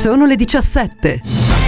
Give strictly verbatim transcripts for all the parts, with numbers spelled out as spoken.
Sono le diciassette.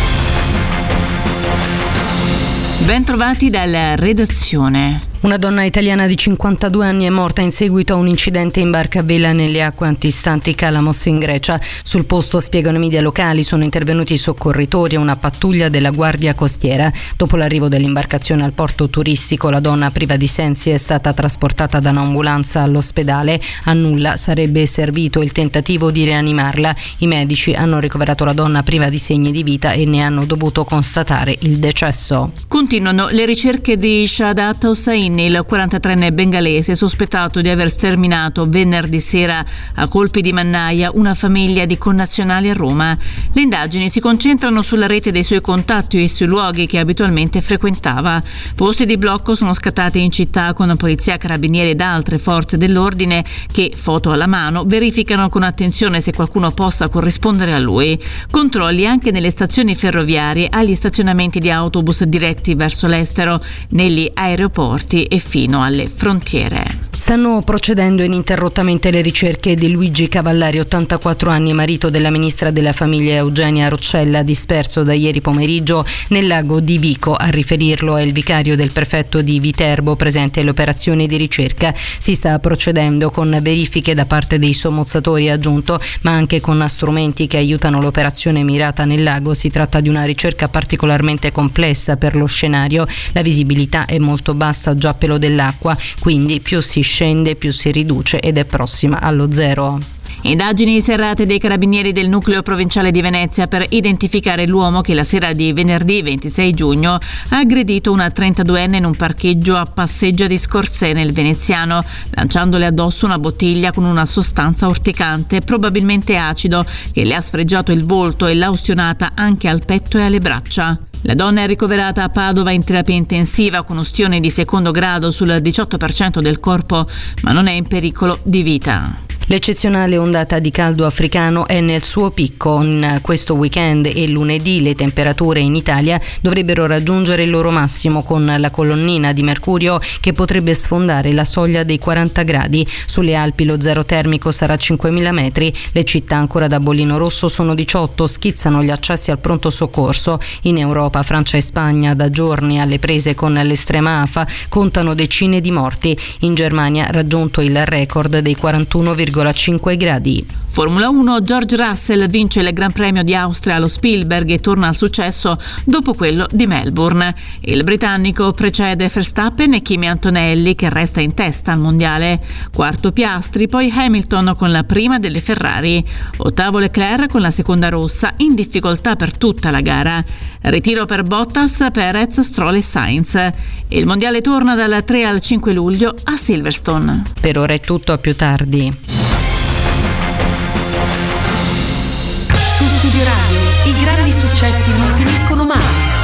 Bentrovati dalla redazione. Una donna italiana di cinquantadue anni è morta in seguito a un incidente in barca a vela nelle acque antistanti Calamos in Grecia. Sul posto, spiegano i media locali, sono intervenuti i soccorritori e una pattuglia della Guardia Costiera. Dopo l'arrivo dell'imbarcazione al porto turistico, la donna priva di sensi è stata trasportata da un'ambulanza all'ospedale. A nulla sarebbe servito il tentativo di rianimarla. I medici hanno ricoverato la donna priva di segni di vita e ne hanno dovuto constatare il decesso. Continuano le ricerche di Shahadat Hossain, il quarantatreenne bengalese sospettato di aver sterminato venerdì sera a colpi di mannaia una famiglia di connazionali a Roma. Le indagini si concentrano sulla rete dei suoi contatti e sui luoghi che abitualmente frequentava. Posti di blocco sono scattati in città con polizia, carabinieri ed altre forze dell'ordine che, foto alla mano, verificano con attenzione se qualcuno possa corrispondere a lui. Controlli anche nelle stazioni ferroviarie, agli stazionamenti di autobus diretti verso l'estero, negli aeroporti e fino alle frontiere. Stanno procedendo ininterrottamente le ricerche di Luigi Cavallari, ottantaquattro anni, marito della ministra della famiglia Eugenia Roccella, disperso da ieri pomeriggio nel lago di Vico. A riferirlo è il vicario del prefetto di Viterbo, presente alle operazioni di ricerca. Si sta procedendo con verifiche da parte dei sommozzatori, aggiunto, ma anche con strumenti che aiutano l'operazione mirata nel lago. Si tratta di una ricerca particolarmente complessa per lo scenario. La visibilità è molto bassa già a pelo dell'acqua, quindi più si scende più si riduce ed è prossima allo zero. Indagini serrate dei carabinieri del nucleo provinciale di Venezia per identificare l'uomo che la sera di venerdì ventisei giugno ha aggredito una trentaduenne in un parcheggio a Passeggio di Scorzè nel Veneziano, lanciandole addosso una bottiglia con una sostanza urticante, probabilmente acido, che le ha sfregiato il volto e l'ha ustionata anche al petto e alle braccia. La donna è ricoverata a Padova in terapia intensiva con ustioni di secondo grado sul diciotto per cento del corpo, ma non è in pericolo di vita. L'eccezionale ondata di caldo africano è nel suo picco. In questo weekend e lunedì le temperature in Italia dovrebbero raggiungere il loro massimo, con la colonnina di mercurio che potrebbe sfondare la soglia dei quaranta gradi. Sulle Alpi lo zero termico sarà cinquemila metri. Le città ancora da bollino rosso sono diciotto, schizzano gli accessi al pronto soccorso. In Europa, Francia e Spagna da giorni alle prese con l'estrema afa contano decine di morti. In Germania raggiunto il record dei quarantuno virgola cinque gradi. Formula uno, George Russell vince il Gran Premio di Austria allo Spielberg e torna al successo dopo quello di Melbourne. Il britannico precede Verstappen e Kimi Antonelli, che resta in testa al mondiale. Quarto Piastri, poi Hamilton con la prima delle Ferrari. Ottavo Leclerc con la seconda rossa, in difficoltà per tutta la gara. Ritiro per Bottas, Perez, Stroll e Sainz. Il mondiale torna dal tre al cinque luglio a Silverstone. Per ora è tutto, a più tardi. Su Studio Radio, i grandi successi non finiscono mai.